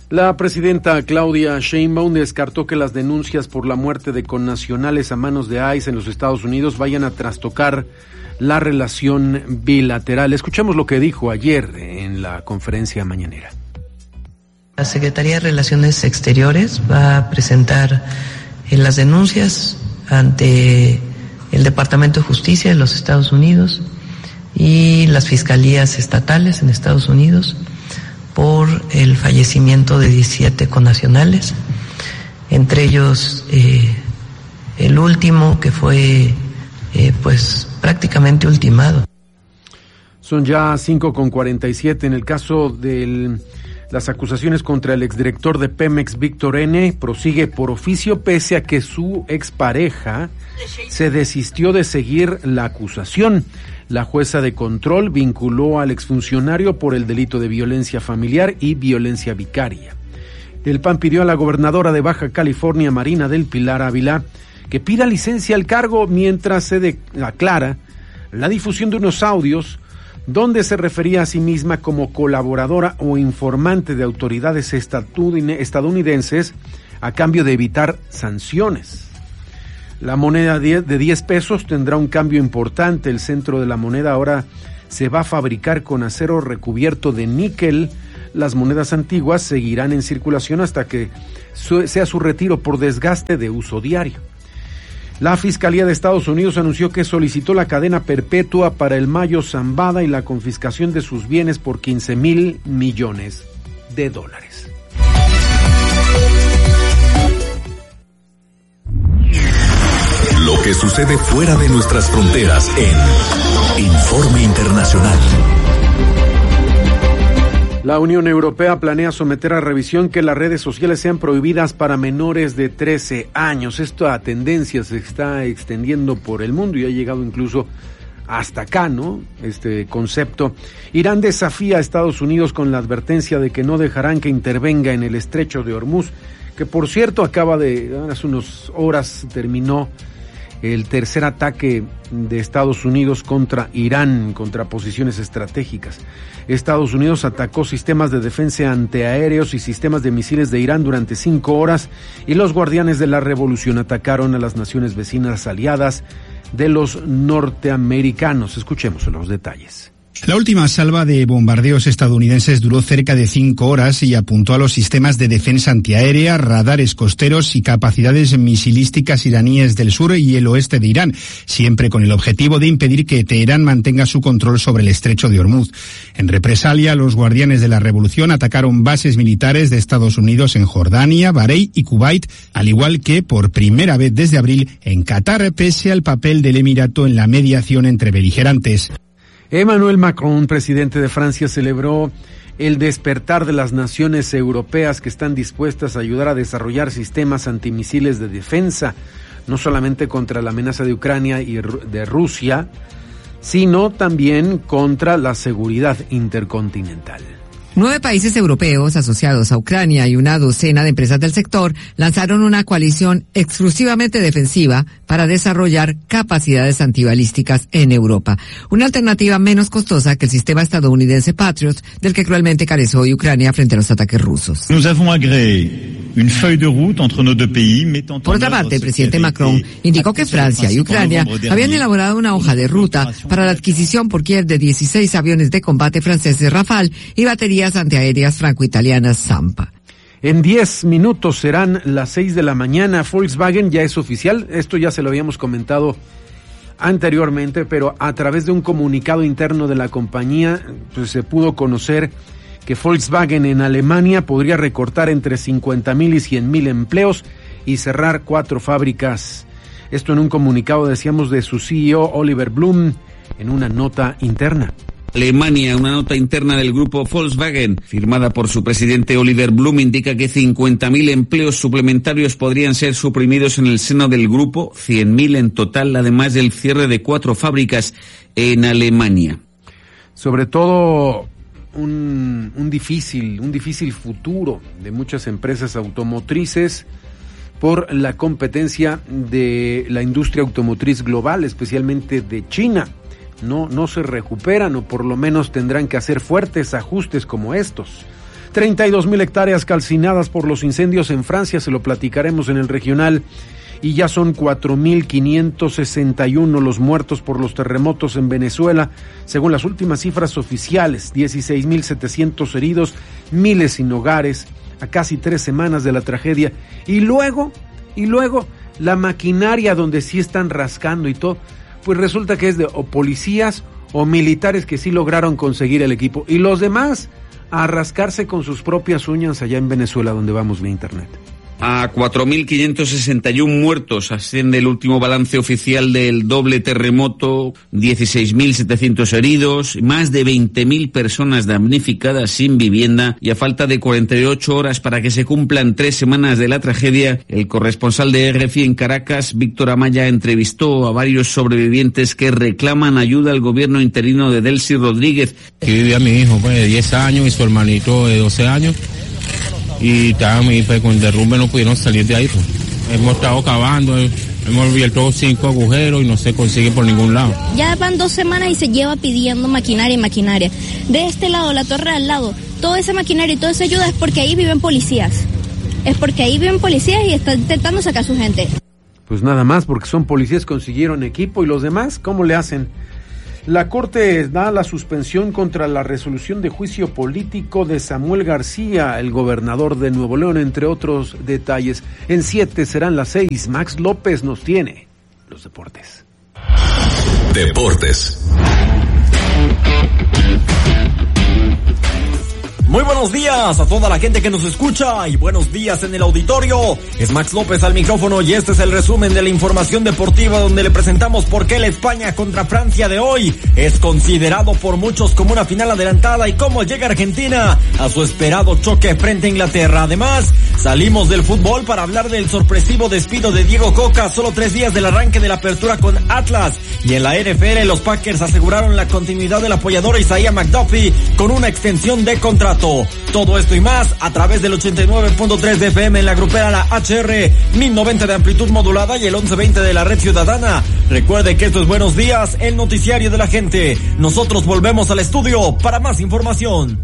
La presidenta Claudia Sheinbaum descartó que las denuncias por la muerte de connacionales a manos de ICE en los Estados Unidos vayan a trastocar la relación bilateral. Escuchemos lo que dijo ayer en la conferencia mañanera. La Secretaría de Relaciones Exteriores va a presentar las denuncias ante el Departamento de Justicia de los Estados Unidos y las fiscalías estatales en Estados Unidos por el fallecimiento de 17 connacionales, entre ellos el último que fue pues prácticamente ultimado. Son ya 5:47. En el caso de las acusaciones contra el exdirector de Pemex, Víctor N., prosigue por oficio pese a que su expareja se desistió de seguir la acusación. La jueza de control vinculó al exfuncionario por el delito de violencia familiar y violencia vicaria. El PAN pidió a la gobernadora de Baja California, Marina del Pilar Ávila, que pida licencia al cargo mientras se aclara la difusión de unos audios donde se refería a sí misma como colaboradora o informante de autoridades estadounidenses a cambio de evitar sanciones. La moneda de 10 pesos tendrá un cambio importante. El centro de la moneda ahora se va a fabricar con acero recubierto de níquel. Las monedas antiguas seguirán en circulación hasta que sea su retiro por desgaste de uso diario. La Fiscalía de Estados Unidos anunció que solicitó la cadena perpetua para el Mayo Zambada y la confiscación de sus bienes por $15,000 millones. Lo que sucede fuera de nuestras fronteras en Informe Internacional. La Unión Europea planea someter a revisión que las redes sociales sean prohibidas para menores de 13 años. Esta tendencia se está extendiendo por el mundo y ha llegado incluso hasta acá, ¿no? Este concepto. Irán desafía a Estados Unidos con la advertencia de que no dejarán que intervenga en el estrecho de Hormuz, que por cierto hace unas horas terminó el tercer ataque de Estados Unidos contra Irán, contra posiciones estratégicas. Estados Unidos atacó sistemas de defensa antiaéreos y sistemas de misiles de Irán durante 5 horas y los guardianes de la revolución atacaron a las naciones vecinas aliadas de los norteamericanos. Escuchemos los detalles. La última salva de bombardeos estadounidenses duró cerca de 5 horas y apuntó a los sistemas de defensa antiaérea, radares costeros y capacidades misilísticas iraníes del sur y el oeste de Irán, siempre con el objetivo de impedir que Teherán mantenga su control sobre el estrecho de Hormuz. En represalia, los guardianes de la revolución atacaron bases militares de Estados Unidos en Jordania, Bahrein y Kuwait, al igual que, por primera vez desde abril, en Qatar, pese al papel del Emirato en la mediación entre beligerantes. Emmanuel Macron, presidente de Francia, celebró el despertar de las naciones europeas que están dispuestas a ayudar a desarrollar sistemas antimisiles de defensa, no solamente contra la amenaza de Ucrania y de Rusia, sino también contra la seguridad intercontinental. 9 países europeos asociados a Ucrania y una docena de empresas del sector lanzaron una coalición exclusivamente defensiva para desarrollar capacidades antibalísticas en Europa. Una alternativa menos costosa que el sistema estadounidense Patriot, del que cruelmente careció hoy Ucrania frente a los ataques rusos. Por otra parte, el presidente Macron indicó que Francia y Ucrania habían elaborado una hoja de ruta para la adquisición por Kiev de 16 aviones de combate franceses Rafale y baterías antiaéreas franco-italianas Zampa. En 10 minutos serán las 6 de la mañana. Volkswagen ya es oficial. Esto ya se lo habíamos comentado anteriormente, pero a través de un comunicado interno de la compañía pues, se pudo conocer que Volkswagen en Alemania podría recortar entre 50,000 y 100,000 empleos y cerrar 4 fábricas. Esto en un comunicado, decíamos, de su CEO Oliver Blume en una nota interna. Alemania, una nota interna del grupo Volkswagen, firmada por su presidente Oliver Blume, indica que 50,000 empleos suplementarios podrían ser suprimidos en el seno del grupo, 100,000 en total, además del cierre de 4 fábricas en Alemania. Sobre todo un difícil futuro de muchas empresas automotrices por la competencia de la industria automotriz global, especialmente de China. No se recuperan, o por lo menos tendrán que hacer fuertes ajustes como estos. 32,000 hectáreas calcinadas por los incendios en Francia, se lo platicaremos en el regional. Y ya son 4,561 los muertos por los terremotos en Venezuela, según las últimas cifras oficiales. 16,700 heridos, miles sin hogares, a casi 3 semanas de la tragedia. Y luego, la maquinaria donde sí están rascando y todo, pues resulta que es de o policías o militares que sí lograron conseguir el equipo. Y los demás a rascarse con sus propias uñas allá en Venezuela, donde vamos vía internet. A 4.561 muertos asciende el último balance oficial del doble terremoto, 16.700 heridos, más de 20.000 personas damnificadas sin vivienda y a falta de 48 horas para que se cumplan 3 semanas de la tragedia, el corresponsal de RFI en Caracas, Víctor Amaya, entrevistó a varios sobrevivientes que reclaman ayuda al gobierno interino de Delcy Rodríguez. Aquí vivía mi hijo de 10 años y su hermanito de 12 años. Y pues, con el derrumbe no pudieron salir de ahí. Pues. Hemos estado cavando, hemos abierto 5 agujeros y no se consigue por ningún lado. Ya van 2 semanas y se lleva pidiendo maquinaria. De este lado, la torre al lado, toda esa maquinaria y toda esa ayuda es porque ahí viven policías. Es porque ahí viven policías y están intentando sacar a su gente. Pues nada más, porque son policías, consiguieron equipo, y los demás, ¿cómo le hacen? La Corte da la suspensión contra la resolución de juicio político de Samuel García, el gobernador de Nuevo León, entre otros detalles. En 7 serán las 6. Max López nos tiene los deportes. Deportes. Muy buenos días a toda la gente que nos escucha y buenos días en el auditorio. Es Max López al micrófono y este es el resumen de la información deportiva donde le presentamos por qué la España contra Francia de hoy es considerado por muchos como una final adelantada y cómo llega Argentina a su esperado choque frente a Inglaterra. Además, salimos del fútbol para hablar del sorpresivo despido de Diego Coca solo 3 días del arranque de la apertura con Atlas. Y en la NFL los Packers aseguraron la continuidad del apoyador Isaiah McDuffie con una extensión de contrato. Todo esto y más a través del 89.3 de FM en la grupera La HR, 1090 de amplitud modulada y el 1120 de la red ciudadana. Recuerde que esto es Buenos Días, el noticiario de la gente. Nosotros volvemos al estudio para más información.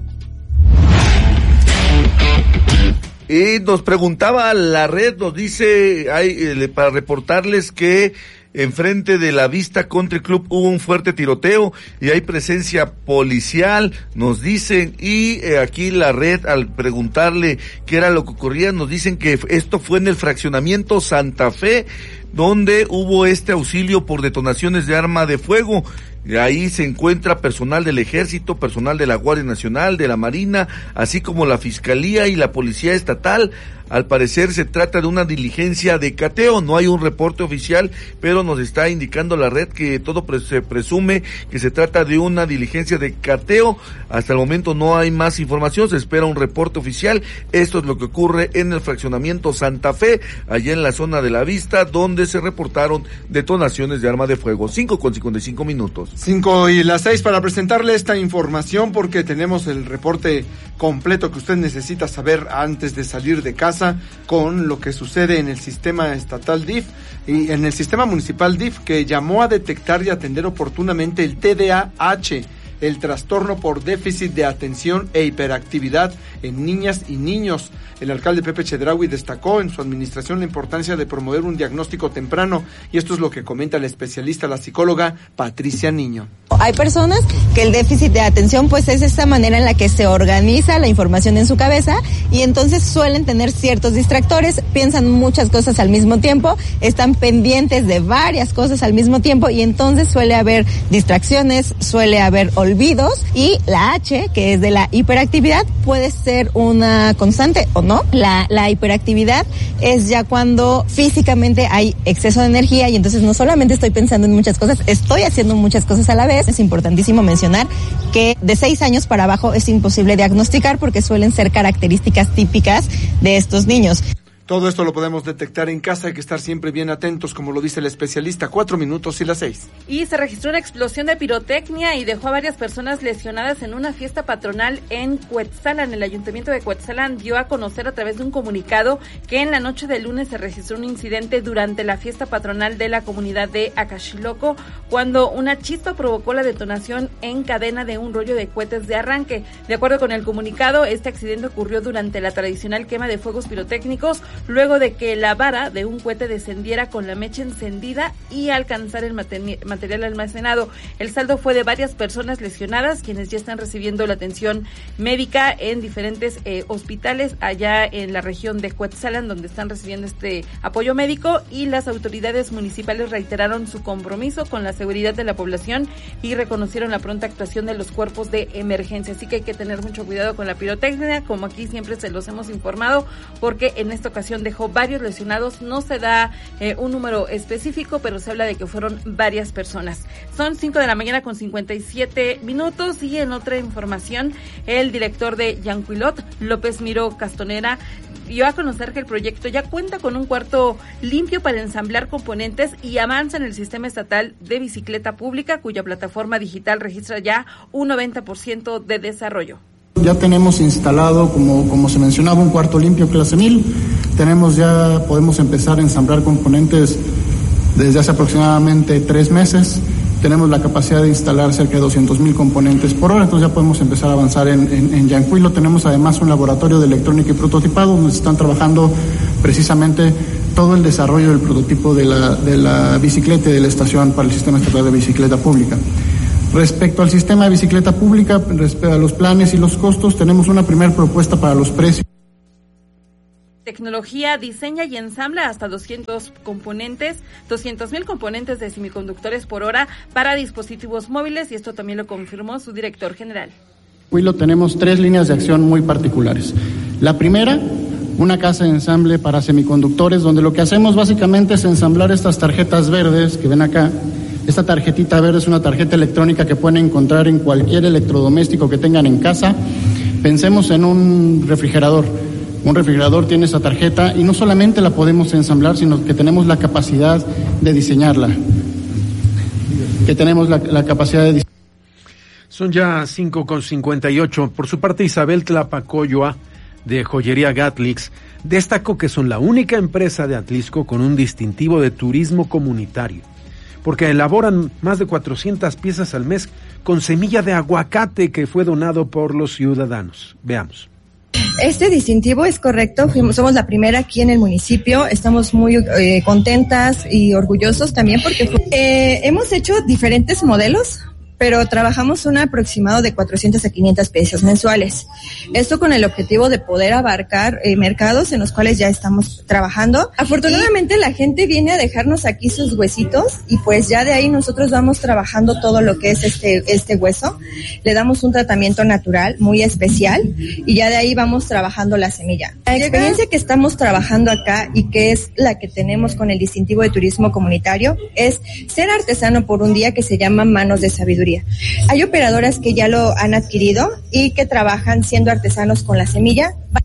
Y nos preguntaba la red, nos dice, para reportarles que enfrente de la Vista Country Club hubo un fuerte tiroteo y hay presencia policial, nos dicen, y aquí la red, al preguntarle qué era lo que ocurría, nos dicen que esto fue en el fraccionamiento Santa Fe, donde hubo este auxilio por detonaciones de arma de fuego. Ahí se encuentra personal del Ejército, personal de la Guardia Nacional, de la Marina, así como la Fiscalía y la Policía Estatal. Al parecer se trata de una diligencia de cateo, no hay un reporte oficial, pero nos está indicando la red que todo se presume que se trata de una diligencia de cateo. Hasta el momento no hay más información, se espera un reporte oficial. Esto es lo que ocurre en el fraccionamiento Santa Fe, allá en la zona de la Vista, donde se reportaron detonaciones de arma de fuego. 5:55. 5:06 para presentarle esta información, porque tenemos el reporte completo que usted necesita saber antes de salir de casa con lo que sucede en el sistema estatal DIF y en el sistema municipal DIF, que llamó a detectar y atender oportunamente el TDAH, el trastorno por déficit de atención e hiperactividad en niñas y niños. El alcalde Pepe Chedraui destacó en su administración la importancia de promover un diagnóstico temprano, y esto es lo que comenta la especialista, la psicóloga Patricia Niño. Hay personas que el déficit de atención pues es esta manera en la que se organiza la información en su cabeza, y entonces suelen tener ciertos distractores, piensan muchas cosas al mismo tiempo, están pendientes de varias cosas al mismo tiempo, y entonces suele haber distracciones, suele haber olvidos, y la H, que es de la hiperactividad, puede ser una constante o no. La hiperactividad es ya cuando físicamente hay exceso de energía, y entonces no solamente estoy pensando en muchas cosas, estoy haciendo muchas cosas a la vez. Es importantísimo mencionar que de 6 años para abajo es imposible diagnosticar porque suelen ser características típicas de estos niños. Todo esto lo podemos detectar en casa, hay que estar siempre bien atentos, como lo dice el especialista. 4 minutos y las 6. Y se registró una explosión de pirotecnia y dejó a varias personas lesionadas en una fiesta patronal en Cuetzalan. El ayuntamiento de Cuetzalan dio a conocer a través de un comunicado que en la noche del lunes se registró un incidente durante la fiesta patronal de la comunidad de Acaxiloco, cuando una chispa provocó la detonación en cadena de un rollo de cohetes de arranque. De acuerdo con el comunicado, este accidente ocurrió durante la tradicional quema de fuegos pirotécnicos, luego de que la vara de un cohete descendiera con la mecha encendida y alcanzar el material almacenado. El saldo fue de varias personas lesionadas, quienes ya están recibiendo la atención médica en diferentes hospitales allá en la región de Cuetzalan, donde están recibiendo este apoyo médico, y las autoridades municipales reiteraron su compromiso con la seguridad de la población y reconocieron la pronta actuación de los cuerpos de emergencia. Así que hay que tener mucho cuidado con la pirotecnia, como aquí siempre se los hemos informado, porque en esta ocasión dejó varios lesionados. No se da un número específico, pero se habla de que fueron varias personas. Son 5:57 a.m. y en otra información, el director de Yancuilot, López Miro Castonera, dio a conocer que el proyecto ya cuenta con un cuarto limpio para ensamblar componentes y avanza en el sistema estatal de bicicleta pública, cuya plataforma digital registra ya un 90% de desarrollo. Ya tenemos instalado, como se mencionaba, un cuarto limpio clase 1000. Podemos empezar a ensamblar componentes desde hace aproximadamente 3 meses. Tenemos la capacidad de instalar cerca de 200,000 componentes por hora, entonces ya podemos empezar a avanzar en Yancuilo. Tenemos además un laboratorio de electrónica y prototipado donde se están trabajando precisamente todo el desarrollo del prototipo de la bicicleta y de la estación para el sistema estatal de bicicleta pública. Respecto al sistema de bicicleta pública, respecto a los planes y los costos, tenemos una primera propuesta para los precios. Tecnología diseña y ensambla hasta 200,000 componentes de semiconductores por hora para dispositivos móviles, y esto también lo confirmó su director general. Hoy tenemos 3 líneas de acción muy particulares. La primera, una casa de ensamble para semiconductores, donde lo que hacemos básicamente es ensamblar estas tarjetas verdes que ven acá. Esta tarjetita verde es una tarjeta electrónica que pueden encontrar en cualquier electrodoméstico que tengan en casa. Pensemos en un refrigerador. Un refrigerador tiene esa tarjeta y no solamente la podemos ensamblar, sino que tenemos la capacidad de diseñarla. Son ya 5:58. Por su parte, Isabel Tlapacoyoa, de Joyería Gatlix, destacó que son la única empresa de Atlisco con un distintivo de turismo comunitario, porque elaboran más de 400 piezas al mes con semilla de aguacate que fue donado por los ciudadanos. Veamos. Este distintivo es correcto, somos la primera aquí en el municipio, estamos muy contentas y orgullosos también porque hemos hecho diferentes modelos, pero trabajamos un aproximado de 400 a 500 piezas mensuales. Esto con el objetivo de poder abarcar mercados en los cuales ya estamos trabajando. Afortunadamente la gente viene a dejarnos aquí sus huesitos y pues ya de ahí nosotros vamos trabajando todo lo que es este hueso. Le damos un tratamiento natural muy especial y ya de ahí vamos trabajando la semilla. La experiencia que estamos trabajando acá y que es la que tenemos con el distintivo de turismo comunitario es ser artesano por un día, que se llama Manos de Sabiduría. Hay operadoras que ya lo han adquirido y que trabajan siendo artesanos con la semilla.